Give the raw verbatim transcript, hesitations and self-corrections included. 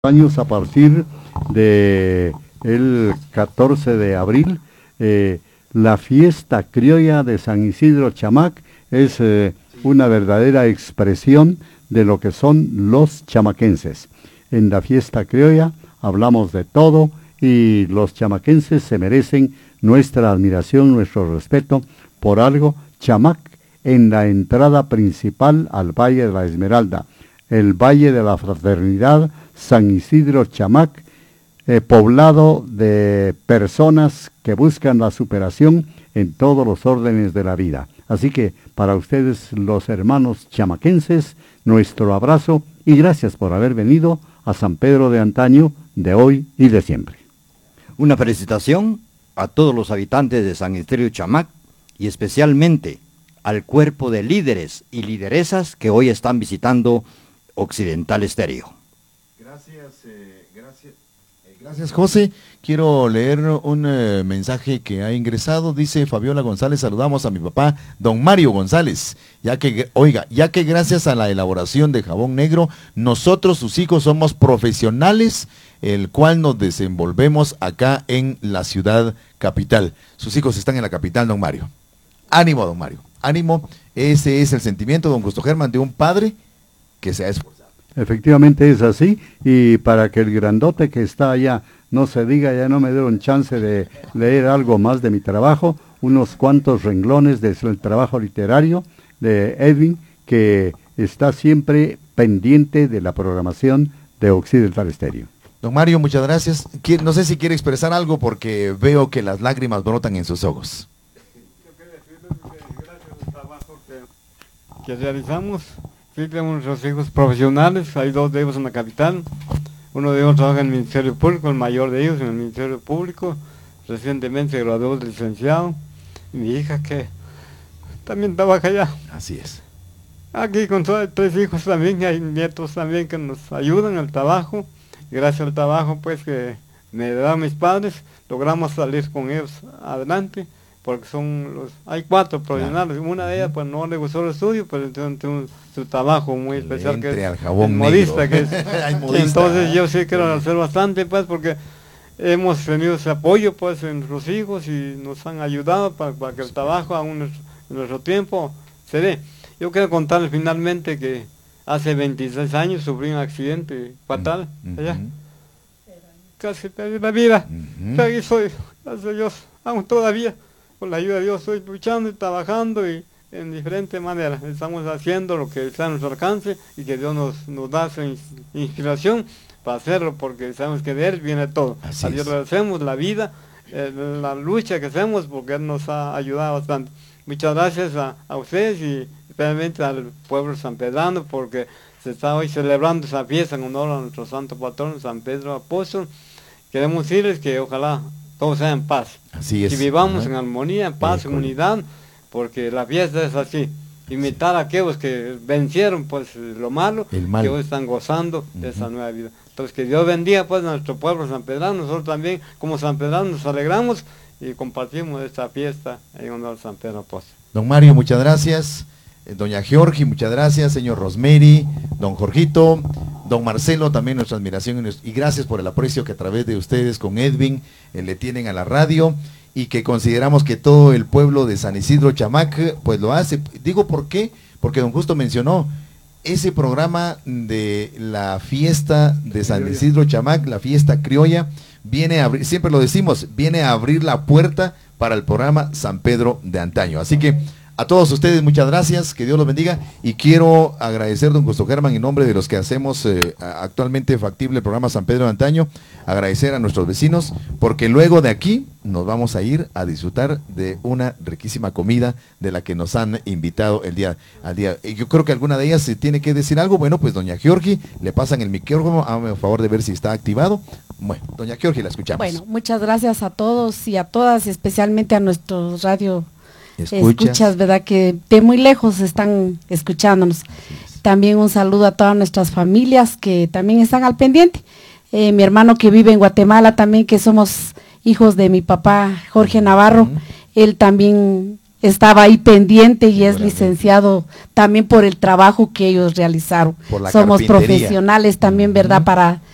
años a partir de el catorce de abril, eh, la fiesta criolla de San Isidro Chamac es eh, una verdadera expresión de lo que son los chamaquenses. En la fiesta criolla hablamos de todo y los chamaquenses se merecen nuestra admiración, nuestro respeto. Por algo, Chamac en la entrada principal al Valle de la Esmeralda, el Valle de la Fraternidad, San Isidro Chamac, eh, poblado de personas que buscan la superación en todos los órdenes de la vida. Así que para ustedes, los hermanos chamaquenses, nuestro abrazo y gracias por haber venido a San Pedro de antaño, de hoy y de siempre. Una felicitación a todos los habitantes de San Isidro Chamac y especialmente al cuerpo de líderes y lideresas que hoy están visitando Occidental Estéreo. Gracias, eh, gracias, eh, gracias José. Quiero leer un eh, mensaje que ha ingresado. Dice Fabiola González: saludamos a mi papá, don Mario González, ya que, oiga, ya que gracias a la elaboración de jabón negro, nosotros sus hijos somos profesionales, el cual nos desenvolvemos acá en la ciudad capital. Sus hijos están en la capital, don Mario. Ánimo, don Mario, ánimo. Ese es el sentimiento, don Justo Germán, de un padre que se ha esforzado. Efectivamente es así, y para que el grandote que está allá no se diga, ya no me dieron chance de leer algo más de mi trabajo, unos cuantos renglones del trabajo literario de Edwin, que está siempre pendiente de la programación de Occidental Estéreo. Don Mario, muchas gracias. No sé si quiere expresar algo porque veo que las lágrimas brotan en sus ojos. Yo quería decirles que gracias al trabajo que, que realizamos, sí tenemos nuestros hijos profesionales, hay dos de ellos en la capital, uno de ellos trabaja en el Ministerio Público, el mayor de ellos en el Ministerio Público, recientemente se graduó de licenciado, y mi hija que también trabaja allá. Así es. Aquí con todos tres hijos también, hay nietos también que nos ayudan al trabajo, y gracias al trabajo pues que me heredaron mis padres, logramos salir con ellos adelante, porque son los, hay cuatro profesionales, claro. Una de ellas pues no le gustó el estudio, pero tiene un, su trabajo muy el especial que es al jabón el modista, que es, modista. Entonces yo sí quiero hacer bastante pues porque hemos tenido ese apoyo pues en nuestros hijos y nos han ayudado para, para que el trabajo aún en nuestro tiempo se dé. Yo quiero contarles finalmente que hace veintiséis años sufrí un accidente fatal uh-huh. allá, casi perdí la vida, uh-huh. Pero aquí soy, gracias a Dios, aún todavía con la ayuda de Dios estoy luchando y trabajando y en diferentes maneras estamos haciendo lo que está a nuestro alcance y que Dios nos, nos da esa inspiración para hacerlo, porque sabemos que de Él viene todo. Así a Dios es. le hacemos la vida, eh, la lucha que hacemos, porque Él nos ha ayudado bastante. Muchas gracias a, a ustedes y especialmente al pueblo sanpedrano, porque se está hoy celebrando esa fiesta en honor a nuestro santo patrón San Pedro Apóstol. Queremos decirles que ojalá todo sea en paz. Así es. Que vivamos uh-huh. en armonía, en paz, en unidad, porque la fiesta es así. Imitar a aquellos que vencieron pues lo malo, El mal. que hoy están gozando uh-huh. de esa nueva vida. Entonces que Dios bendiga pues a nuestro pueblo sanpedrano. Nosotros también como sanpedranos nos alegramos y compartimos esta fiesta en honor a San Pedro Apóstol. Don Mario, muchas gracias. Eh, doña Georgie, muchas gracias. Señor Rosemary, don Jorgito, don Marcelo, también nuestra admiración y gracias por el aprecio que a través de ustedes con Edwin eh, le tienen a la radio y que consideramos que todo el pueblo de San Isidro Chamac pues lo hace. Digo por qué, porque don Justo mencionó ese programa de la fiesta de San Isidro Chamac, la fiesta criolla, viene a abrir, siempre lo decimos, viene a abrir la puerta para el programa San Pedro de antaño. Así que a todos ustedes muchas gracias, que Dios los bendiga y quiero agradecer, don Justo Germán, en nombre de los que hacemos eh, actualmente factible el programa San Pedro de antaño, agradecer a nuestros vecinos porque luego de aquí nos vamos a ir a disfrutar de una riquísima comida de la que nos han invitado el día al día. Y yo creo que alguna de ellas se tiene que decir algo. Bueno, pues doña Georgie, le pasan el micrófono, hágame el favor de ver si está activado. Bueno, doña Georgie, la escuchamos. Bueno, muchas gracias a todos y a todas, especialmente a nuestros radio Escuchas. escuchas, ¿verdad? Que de muy lejos están escuchándonos. También un saludo a todas nuestras familias que también están al pendiente. Eh, mi hermano que vive en Guatemala también, que somos hijos de mi papá Jorge Navarro, uh-huh. Él también estaba ahí pendiente y es licenciado también por el trabajo que ellos realizaron. Somos profesionales también, ¿verdad? Uh-huh. Para